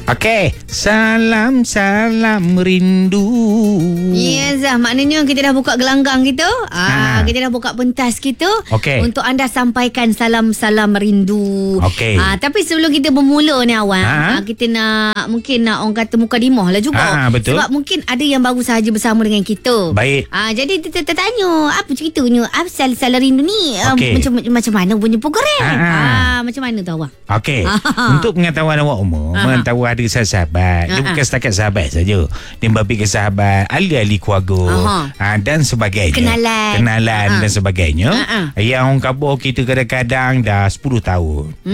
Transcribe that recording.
Okey, salam rindu. Yes, maknanya kita dah buka gelanggang kita. Kita dah buka pentas kita. Okey. Untuk anda sampaikan salam-salam rindu. Okey. Tapi sebelum kita bermula ni awak, kita mungkin nak orang kata mukadimah lah juga. Betul. Sebab mungkin ada yang baru sahaja bersama dengan kita. Baik. Jadi kita tanya, apa ceritanya? Apa salam rindu ni? Okey. Macam mana punya program? Macam mana tu awak? Okey. Untuk pengetahuan awak umum, mengetahui ada sahabat. Dia bukan setakat sahabat saja. Dia membagi ke sahabat, ahli-ahli keluarga, dan sebagainya. Kenalan dan sebagainya. Yang orang kabar kita kadang-kadang dah 10 tahun.